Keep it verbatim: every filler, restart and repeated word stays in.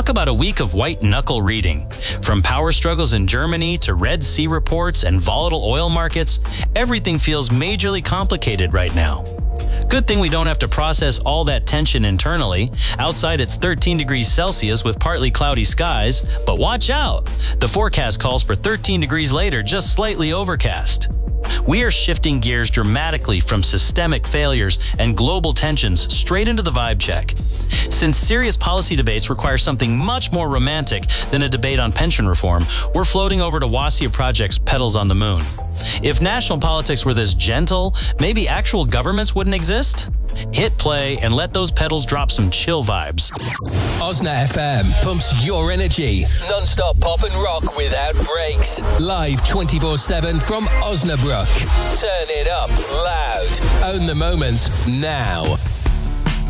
Talk about a week of white-knuckle reading. From power struggles in Germany to Red Sea reports and volatile oil markets, everything feels majorly complicated right now. Good thing we don't have to process all that tension internally. Outside it's thirteen degrees Celsius with partly cloudy skies, but watch out! The forecast calls for thirteen degrees later, just slightly overcast. We are shifting gears dramatically from systemic failures and global tensions straight into the vibe check. Since serious policy debates require something much more romantic than a debate on pension reform, we're floating over to Wasia Project's Petals on the Moon. If national politics were this gentle, maybe actual governments wouldn't exist? Hit play and let those pedals drop some chill vibes. Osna F M pumps your energy. Non-stop pop and rock without breaks. Live twenty-four seven from Osnabrück. Turn it up loud. Own the moment now.